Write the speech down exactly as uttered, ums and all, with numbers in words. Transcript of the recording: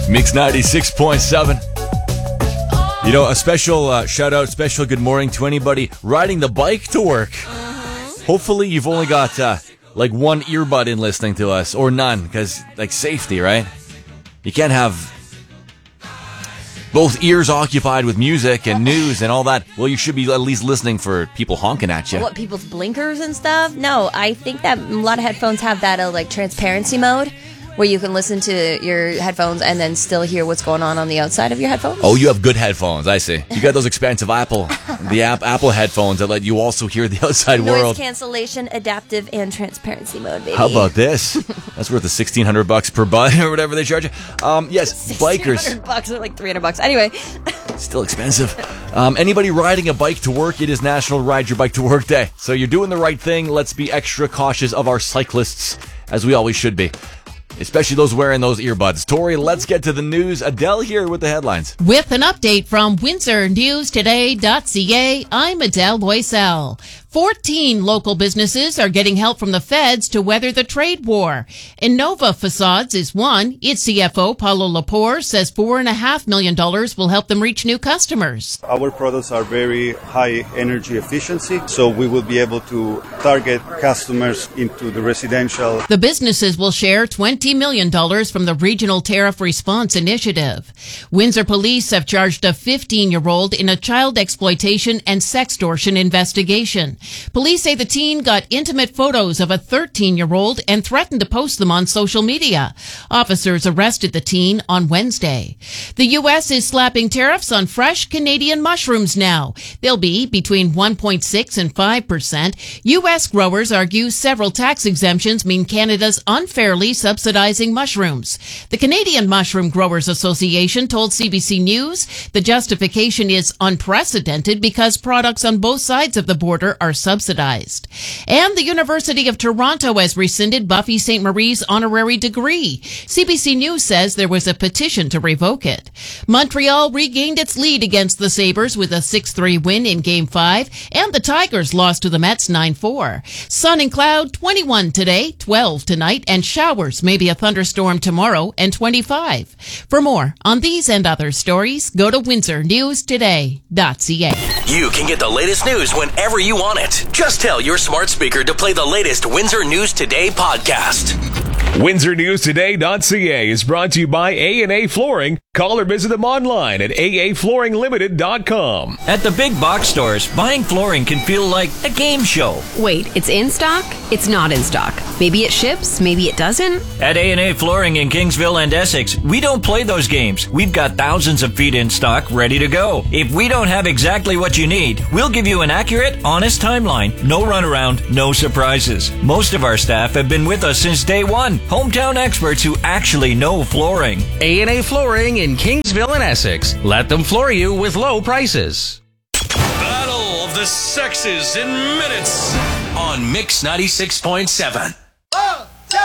Mix ninety-six point seven. You know, a special uh, shout out, special good morning to anybody riding the bike to work. Mm-hmm. Hopefully you've only got uh, like one earbud in listening to us, or none, because like safety, right? You can't have both ears occupied with music and news and all that. Well, you should be at least listening for people honking at you. What, people's blinkers and stuff? No, I think that a lot of headphones have that uh, like transparency mode, where you can listen to your headphones and then still hear what's going on on the outside of your headphones. Oh, you have good headphones, I see. You got those expensive Apple, the app, Apple headphones that let you also hear the outside Noise world. Noise cancellation, adaptive, and transparency mode, baby. How about this? That's worth the sixteen hundred bucks per bud or whatever they charge you. Um, yes, bikers. sixteen hundred bucks or like three hundred bucks. Anyway. Still expensive. Um, anybody riding a bike to work, it is National Ride Your Bike to Work Day. So you're doing the right thing. Let's be extra cautious of our cyclists, as we always should be. Especially those wearing those earbuds. Tori, let's get to the news. Adele here with the headlines. With an update from Windsor News Today dot C A, I'm Adele Loisel. fourteen local businesses are getting help from the feds to weather the trade war. Innova Facades is one. Its C F O, Paulo Lepore, says four point five million dollars will help them reach new customers. Our products are very high energy efficiency, so we will be able to target customers into the residential. The businesses will share twenty million dollars from the Regional Tariff Response Initiative. Windsor police have charged a fifteen-year-old in a child exploitation and sextortion investigation. Police say the teen got intimate photos of a thirteen-year-old and threatened to post them on social media. Officers arrested the teen on Wednesday. The U S is slapping tariffs on fresh Canadian mushrooms now. They'll be between one point six and five percent. U S growers argue several tax exemptions mean Canada's unfairly subsidizing mushrooms. The Canadian Mushroom Growers Association told C B C News the justification is unprecedented because products on both sides of the border are subsidized. And the University of Toronto has rescinded Buffy Sainte Marie's honorary degree. C B C News says there was a petition to revoke it. Montreal regained its lead against the Sabres with a six three win in Game five, and the Tigers lost to the Mets nine four. Sun and cloud, twenty-one today, twelve tonight, and showers, maybe a thunderstorm tomorrow, and twenty-five. For more on these and other stories, go to Windsor News Today dot C A. You can get the latest news whenever you want it. Just tell your smart speaker to play the latest Windsor News Today podcast. Windsor News Today dot C A is brought to you by A and A Flooring. Call or visit them online at A A Flooring Limited dot com. At the big box stores, buying flooring can feel like a game show. Wait, it's in stock? It's not in stock. Maybe it ships, maybe it doesn't. At A and A Flooring in Kingsville and Essex, we don't play those games. We've got thousands of feet in stock ready to go. If we don't have exactly what you need, we'll give you an accurate, honest timeline. No runaround, no surprises. Most of our staff have been with us since day one. Hometown experts who actually know flooring. A and A Flooring in Kingsville and Essex. Let them floor you with low prices. Battle of the Sexes in minutes on Mix ninety-six point seven.